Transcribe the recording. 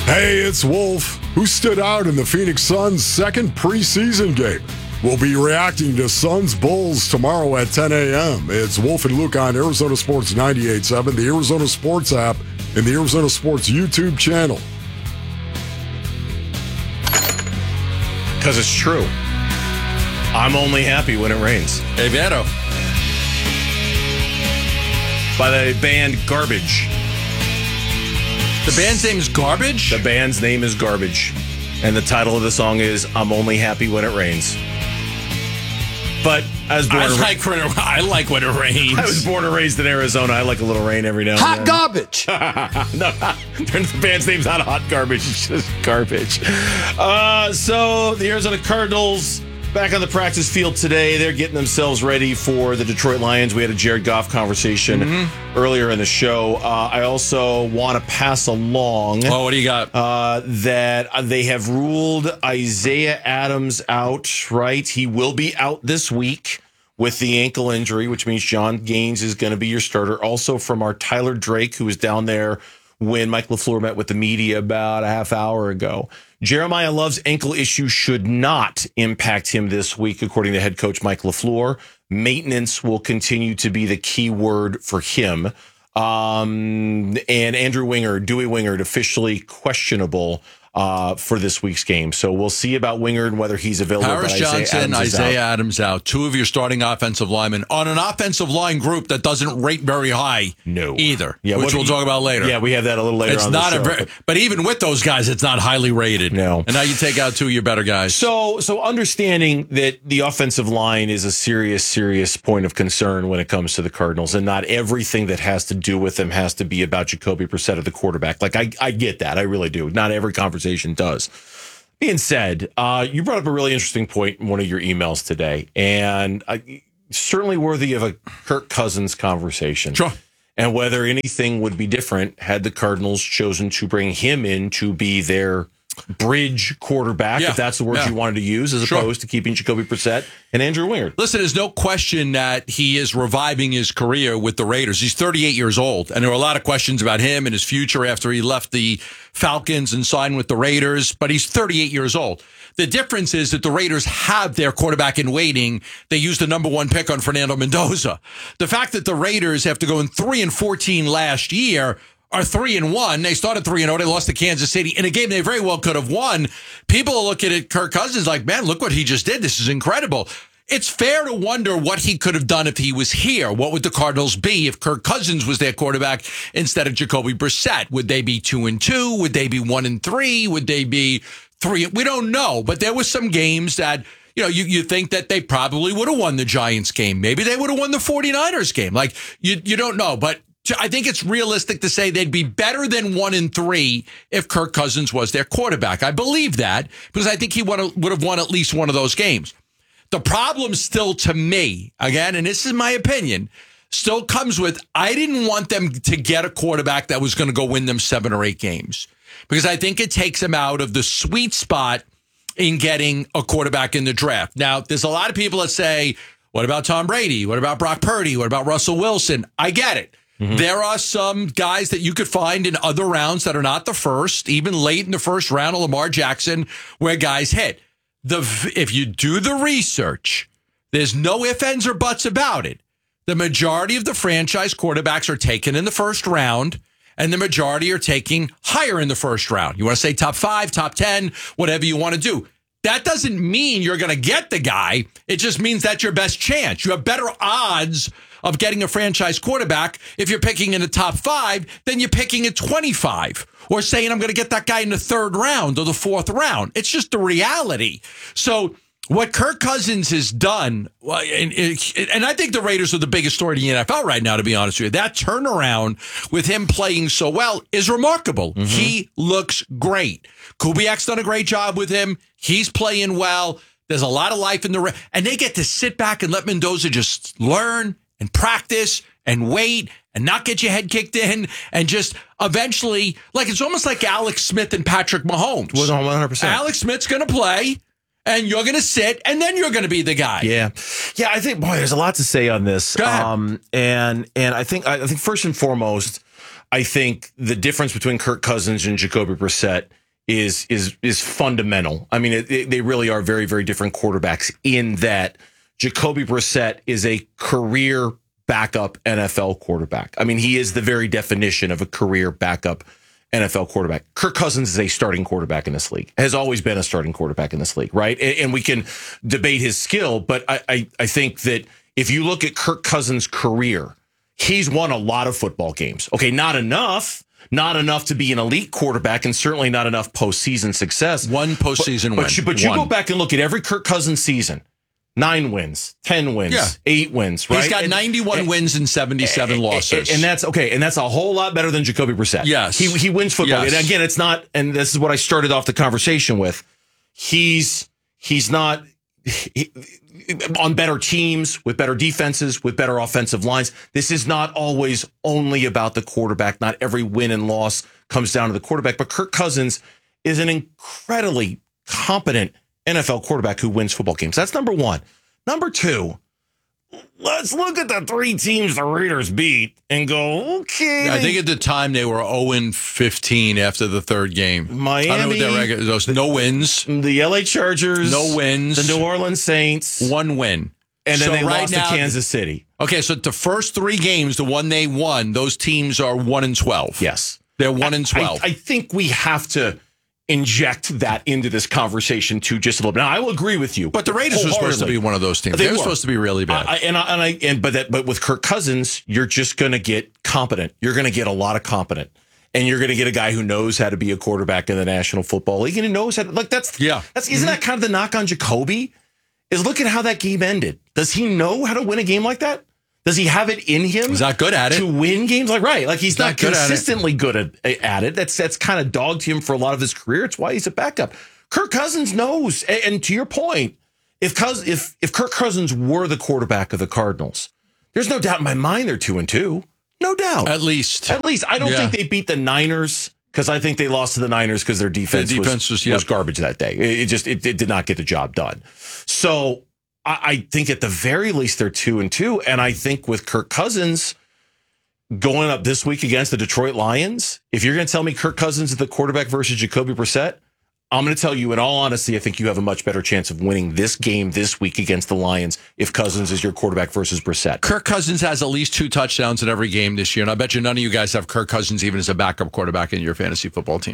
Hey, it's Wolf. Who stood out in the Phoenix Suns' second preseason game? We'll be reacting to Suns Bulls tomorrow at 10 a.m. It's Wolf and Luke on Arizona Sports 98.7, the Arizona Sports app, and the Arizona Sports YouTube channel. Because it's true. I'm only happy when it rains. Hey, Vero. By the band Garbage. The band's name is Garbage? The band's name is Garbage. And the title of the song is I'm Only Happy When It Rains. But I was born I like when it rains. I was born and raised in Arizona. I like a little rain every now and then. Hot Garbage. No, the band's name's not Hot Garbage. It's just Garbage. So the Arizona Cardinals back on the practice field today. They're getting themselves ready for the Detroit Lions. We had a Jared Goff conversation earlier in the show. I also want to pass along. Oh, what do you got? That they have ruled Isaiah Adams out, right? He will be out this week with the ankle injury, which means John Gaines is going to be your starter. Also from our Tyler Drake, who was down there when Mike LaFleur met with the media about a half hour ago. Jeremiah Love's ankle issue should not impact him this week, according to head coach Mike LaFleur. Maintenance will continue to be the key word for him. And Andrew Wingard, Dewey Wingard, officially questionable for this week's game. So we'll see about Wingard and whether he's available. Paris Johnson, Isaiah Adams out. Two of your starting offensive linemen on an offensive line group that doesn't rate very high either, which we'll talk about later. Yeah, we have that a little later on the show. But even with those guys, it's not highly rated. No. And now you take out two of your better guys. So understanding that the offensive line is a serious point of concern when it comes to the Cardinals, and not everything that has to do with them has to be about Jacoby Brissett of the quarterback. Like, I get that. I really do. Not every conversation does. Being said, you brought up a really interesting point in one of your emails today, and certainly worthy of a Kirk Cousins conversation. Sure. And whether anything would be different had the Cardinals chosen to bring him in to be their bridge quarterback, if that's the word you wanted to use, as opposed to keeping Jacoby Brissett and Andrew Wingard. Listen, there's no question that he is reviving his career with the Raiders. He's 38 years old, and there were a lot of questions about him and his future after he left the Falcons and signed with the Raiders, but he's 38 years old. The difference is that the Raiders have their quarterback in waiting. They used the number 1 pick on Fernando Mendoza. The fact that the Raiders, after going 3-14 last year, are 3-1. They started 3-0. They lost to Kansas City in a game they very well could have won. People are looking at Kirk Cousins like, man, look what he just did. This is incredible. It's fair to wonder what he could have done if he was here. What would the Cardinals be if Kirk Cousins was their quarterback instead of Jacoby Brissett? Would they be 2-2? Would they be 1-3? Would they be 3? We don't know. But there were some games that, you think that they probably would have won the Giants game. Maybe they would have won the 49ers game. Like, you don't know. But I think it's realistic to say they'd be better than 1-3 if Kirk Cousins was their quarterback. I believe that because I think he would have won at least one of those games. The problem still, to me, again, and this is my opinion, still comes with I didn't want them to get a quarterback that was going to go win them 7 or 8 games because I think it takes them out of the sweet spot in getting a quarterback in the draft. Now, there's a lot of people that say, what about Tom Brady? What about Brock Purdy? What about Russell Wilson? I get it. Mm-hmm. There are some guys that you could find in other rounds that are not the first, even late in the first round of Lamar Jackson, where guys hit. If you do the research, there's no ifs, ands, or buts about it. The majority of the franchise quarterbacks are taken in the first round, and the majority are taking higher in the first round. You want to say top 5, top 10, whatever you want to do. That doesn't mean you're going to get the guy. It just means that's your best chance. You have better odds of getting a franchise quarterback if you're picking in the top 5 than you're picking at 25 or saying I'm going to get that guy in the 3rd round or the 4th round. It's just the reality. So what Kirk Cousins has done, and I think the Raiders are the biggest story in the NFL right now, to be honest with you. That turnaround with him playing so well is remarkable. Mm-hmm. He looks great. Kubiak's done a great job with him. He's playing well. There's a lot of life in the and they get to sit back and let Mendoza just learn and practice and wait and not get your head kicked in and just eventually, like it's almost like Alex Smith and Patrick Mahomes. 100%. Alex Smith's going to play and you're going to sit and then you're going to be the guy. Yeah. I think, boy, there's a lot to say on this. Go ahead. And I think first and foremost, I think the difference between Kirk Cousins and Jacoby Brissett is fundamental. I mean, they really are very, very different quarterbacks in that Jacoby Brissett is a career backup NFL quarterback. I mean, he is the very definition of a career backup NFL quarterback. Kirk Cousins is a starting quarterback in this league, has always been a starting quarterback in this league, right? And we can debate his skill, but I think that if you look at Kirk Cousins' career, he's won a lot of football games. Okay, not enough to be an elite quarterback, and certainly not enough postseason success. One postseason win. But you go back and look at every Kirk Cousins season. 9 wins, 10 wins, 8 wins, right? He's got 91 wins and 77 losses. And that's okay. And that's a whole lot better than Jacoby Brissett. Yes. He wins football. Yes. And again, it's not, and this is what I started off the conversation with. He's not on better teams, with better defenses, with better offensive lines. This is not always only about the quarterback. Not every win and loss comes down to the quarterback. But Kirk Cousins is an incredibly competent NFL quarterback who wins football games. That's number one. Number two, let's look at the 3 teams the Raiders beat and go, okay. I think at the time they were 0-15 after the third game. Miami. I don't know what their record, no wins. The LA Chargers. No wins. The New Orleans Saints. 1 win. And then they lost to Kansas City. Okay, so the first 3 games, the one they won, those teams are 1-12. Yes. They're 1-12. I think we have to inject that into this conversation too, just a little bit. Now, I will agree with you, but the Raiders were supposed to be one of those teams. They were supposed to be really bad. But with Kirk Cousins, you're just going to get competent. You're going to get a lot of competent, and you're going to get a guy who knows how to be a quarterback in the National Football League, and he knows how to, isn't that kind of the knock on Jacoby? Is look at how that game ended. Does he know how to win a game like that? Does he have it in him? He's not good at it. To win games? He's not consistently good at it. That's kind of dogged him for a lot of his career. It's why he's a backup. Kirk Cousins knows. And to your point, if Kirk Cousins were the quarterback of the Cardinals, there's no doubt in my mind they're 2-2. No doubt. At least. I don't think they beat the Niners, because I think they lost to the Niners because their defense was garbage that day. It did not get the job done. So I think at the very least they're 2-2. And I think with Kirk Cousins going up this week against the Detroit Lions, if you're going to tell me Kirk Cousins is the quarterback versus Jacoby Brissett, I'm going to tell you, in all honesty, I think you have a much better chance of winning this game this week against the Lions if Cousins is your quarterback versus Brissett. Kirk Cousins has at least 2 touchdowns in every game this year, and I bet you none of you guys have Kirk Cousins even as a backup quarterback in your fantasy football team.